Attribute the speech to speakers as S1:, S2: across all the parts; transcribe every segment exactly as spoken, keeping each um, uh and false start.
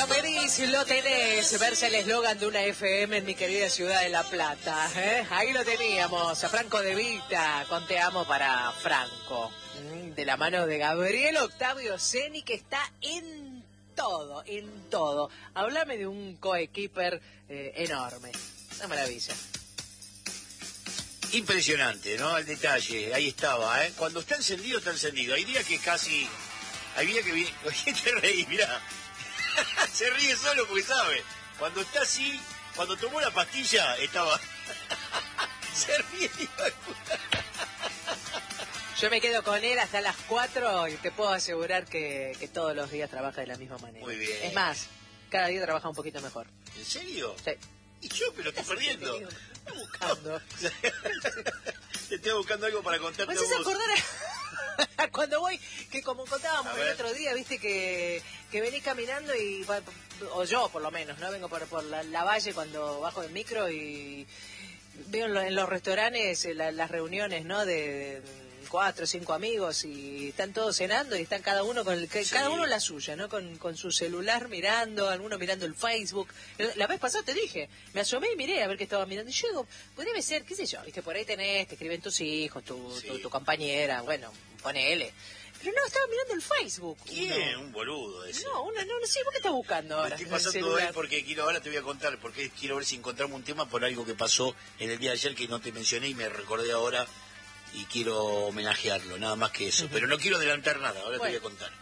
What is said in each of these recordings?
S1: Lo pedís, lo tenés, verse el eslogan de una F M en mi querida ciudad de La Plata. ¿eh? Ahí lo teníamos, a Franco De Vita, con Te Amo para Franco. De la mano de Gabriel Octavio Ceni, que está en todo, en todo. Háblame de un coequiper eh, enorme. Una maravilla.
S2: Impresionante, ¿no? El detalle, ahí estaba, ¿eh? Cuando está encendido, está encendido. Hay días que casi... Hay días que viene... Oye, te reí, mirá. Se ríe solo porque sabe. Cuando está así, cuando tomó la pastilla, estaba... Se ríe, hijo de puta.
S1: Yo me quedo con él hasta las cuatro y te puedo asegurar que, que todos los días trabaja de la misma manera.
S2: Muy bien.
S1: Es más, cada día trabaja un poquito mejor.
S2: ¿En serio?
S1: Sí.
S2: Y yo me lo estoy perdiendo.
S1: Te estoy buscando.
S2: Te estoy buscando algo para contarte
S1: ¿Me
S2: a
S1: haces
S2: vos.
S1: acordar a... cuando voy, que como contábamos el otro día, viste que, que venís caminando y, o yo por lo menos, ¿no? Vengo por, por la, la valle cuando bajo del micro y veo en, lo, en los restaurantes la, las reuniones, ¿no? De, de cuatro o cinco amigos y están todos cenando y están cada uno con el, sí. cada uno la suya, ¿no? Con, con su celular mirando, alguno mirando el Facebook. La vez pasada te dije, me asomé y miré a ver qué estaba mirando. Y yo digo, pues debe ser, qué sé yo, viste, por ahí tenés, te escriben tus hijos, tu, sí. tu, tu compañera, bueno, ponele. Pero no, estaba mirando el Facebook.
S2: ¿Quién? Un boludo ese.
S1: No, uno, no, no sé, ¿vos qué estás buscando ahora?
S2: Me estoy pasando él porque quiero, ahora te voy a contar, porque quiero ver si encontramos un tema por algo que pasó en el día de ayer que no te mencioné y me recordé ahora. Y quiero homenajearlo, nada más que eso. Uh-huh. Pero no quiero adelantar nada, ahora bueno. te voy a contar.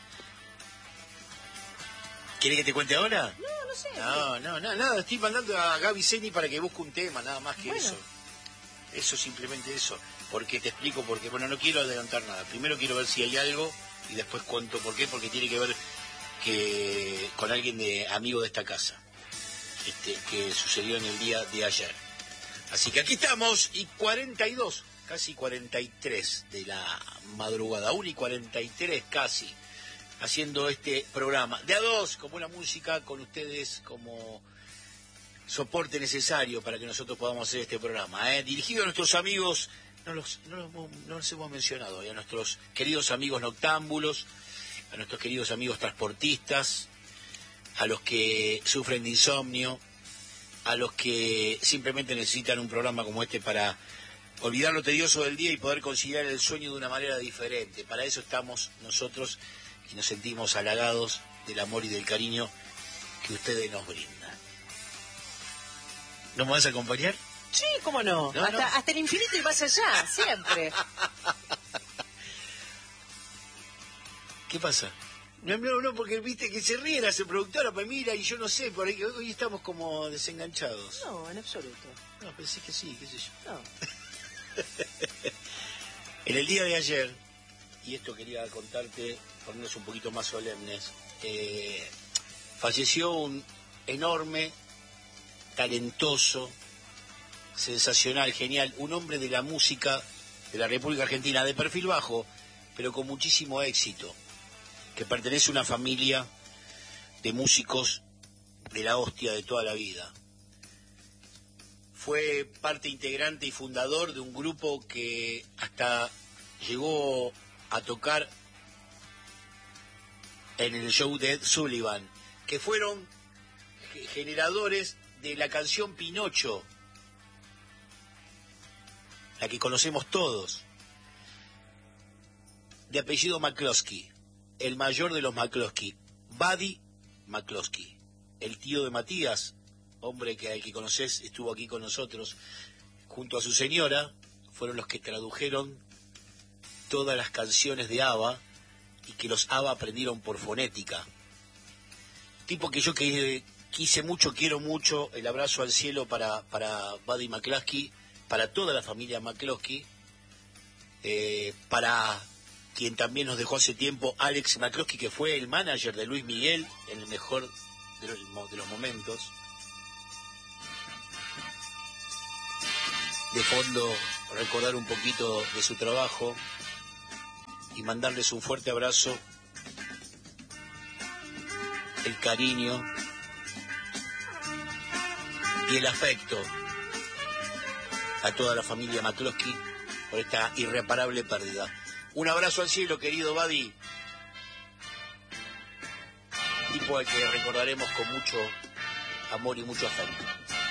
S2: ¿Quieres que te cuente ahora?
S1: No, no sé.
S2: No, no, no, nada, estoy mandando a Gaby Ceni para que busque un tema, nada más que bueno. eso. Eso, simplemente eso. Porque te explico por qué. Bueno, no quiero adelantar nada. Primero quiero ver si hay algo y después cuento por qué, porque tiene que ver que con alguien de amigo de esta casa. Este, que sucedió en el día de ayer. Así que aquí estamos, y cuarenta y dos. Casi cuarenta y tres de la madrugada, una y cuarenta y tres casi, haciendo este programa. De a dos, como una música, con ustedes como soporte necesario para que nosotros podamos hacer este programa. ¿eh? Dirigido a nuestros amigos, no los, no los, no los hemos mencionado, y a nuestros queridos amigos noctámbulos, a nuestros queridos amigos transportistas, a los que sufren de insomnio, a los que simplemente necesitan un programa como este para olvidar lo tedioso del día y poder conciliar el sueño de una manera diferente. Para eso estamos nosotros y nos sentimos halagados del amor y del cariño que ustedes nos brindan. ¿Nos vas a acompañar?
S1: Sí, cómo no.
S2: no,
S1: hasta,
S2: no.
S1: hasta el infinito y más allá, siempre.
S2: ¿Qué pasa? No, no, no, porque viste que se ríe la productora, pues mira, y yo no sé, por ahí, hoy estamos como desenganchados.
S1: No, en absoluto.
S2: No, pensé que sí, qué sé yo.
S1: No.
S2: En el día de ayer, y esto quería contarte, ponernos un poquito más solemnes, eh, falleció un enorme, talentoso, sensacional, genial, un hombre de la música de la República Argentina, de perfil bajo, pero con muchísimo éxito, que pertenece a una familia de músicos de la hostia de toda la vida. Fue parte integrante y fundador de un grupo que hasta llegó a tocar en el show de Ed Sullivan, que fueron generadores de la canción Pinocho, la que conocemos todos, de apellido McCloskey, el mayor de los McCloskey, Buddy McCloskey, el tío de Matías, hombre que al que conoces estuvo aquí con nosotros junto a su señora, fueron los que tradujeron todas las canciones de ABBA y que los ABBA aprendieron por fonética. Tipo que yo que quise mucho, quiero mucho, el abrazo al cielo para, para Buddy McCloskey, para toda la familia McCloskey, eh, para quien también nos dejó hace tiempo, Alex McCloskey, que fue el manager de Luis Miguel en el mejor de los, de los momentos. De fondo, recordar un poquito de su trabajo y mandarles un fuerte abrazo, el cariño y el afecto a toda la familia McCloskey por esta irreparable pérdida. Un abrazo al cielo, querido Buddy. Tipo grupo al que recordaremos con mucho amor y mucho afecto.